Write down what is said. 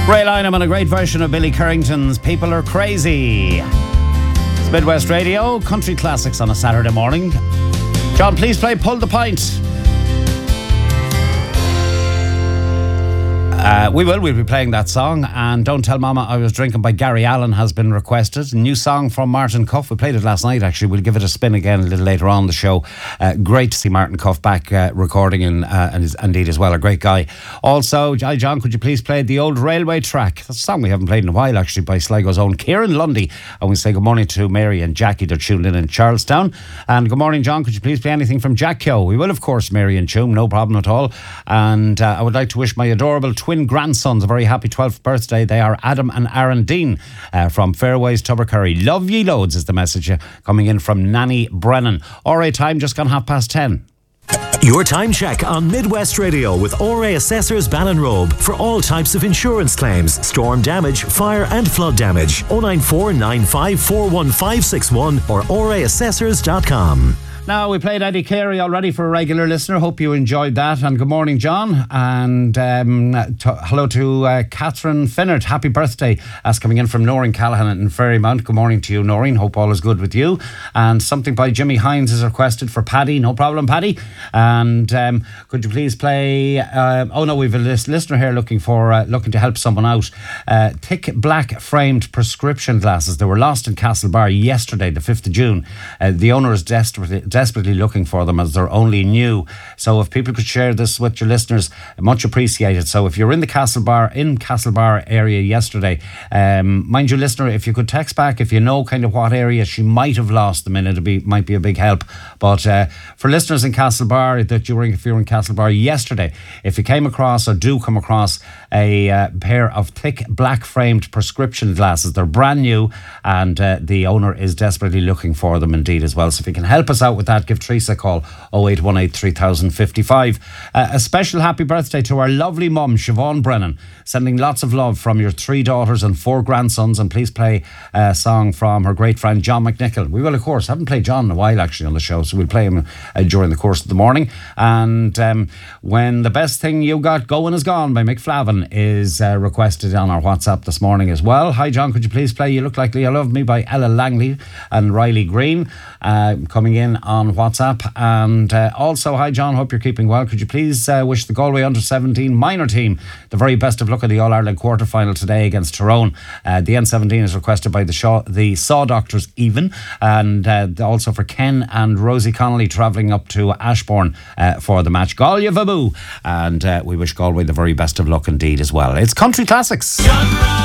Ray Lynham and a great version of Billy Currington's People Are Crazy. It's Midwest Radio, country classics on a Saturday morning. John, please play Pull the Pint. We'll be playing that song, and Don't Tell Mama I Was Drinking by Gary Allen has been requested. A new song from Martin Cuff. We played it last night, actually. We'll give it a spin again a little later on the show. Great to see Martin Cuff back recording and is indeed as well a great guy. Also, hi John, could you please play The Old Railway Track? That's a song we haven't played in a while, actually, by Sligo's own Kieran Lundy. And we say good morning to Mary and Jackie. They're tuned in Charlestown. And good morning, John, could you please play anything from Jack Kyo? We will, of course, Mary and Choom, no problem at all. And I would like to wish my adorable twin grandsons a very happy 12th birthday. They are Adam and Aaron Dean from Fairways, Tubbercurry. Love ye loads is the message coming in from Nanny Brennan. Alright, time just gone 10:30. Your time check on Midwest Radio with ORA Assessors Ballinrobe for all types of insurance claims, storm damage, fire and flood damage. 094 95 41561 or oraassessors.com. Now, we played Eddie Carey already for a regular listener. Hope you enjoyed that. And good morning, John. And hello to Catherine Finnert. Happy birthday. That's coming in from Noreen Callahan in Ferrymount. Good morning to you, Noreen. Hope all is good with you. And something by Jimmy Hines is requested for Paddy. No problem, Paddy. And could you please play... we've a listener here looking to help someone out. Thick black framed prescription glasses. They were lost in Castlebar yesterday, the 5th of June. The owner is desperately looking for them as they're only new. So if people could share this with your listeners, much appreciated. So if you're in the Castlebar area yesterday, mind you, listener, if you could text back if you know kind of what area she might have lost them in, might be a big help. But for listeners in Castlebar, if you were in Castlebar yesterday, if you came across or do come across a pair of thick black framed prescription glasses, they're brand new, and the owner is desperately looking for them indeed as well. So if you can help us out with that, give Teresa a call, 0818 3055. A special happy birthday to our lovely mum, Siobhan Brennan, sending lots of love from your 3 daughters and 4 grandsons. And please play a song from her great friend John McNichol. We will, of course, haven't played John in a while actually on the show, so we'll play him during the course of the morning. And When the Best Thing You Got Going Is Gone by Mick Flavin is requested on our WhatsApp this morning as well. Hi John, could you please play You Look Like Leah Love Me by Ella Langley and Riley Green, coming in on WhatsApp. And also, hi John, hope you're keeping well. Could you please wish the Galway under-17 minor team the very best of luck at the All-Ireland quarter-final today against Tyrone. The N17 is requested by the Saw Doctors even, and also for Ken and Rosie Connolly travelling up to Ashbourne for the match. Galway Vabu, and we wish Galway the very best of luck indeed as well. It's Country Classics.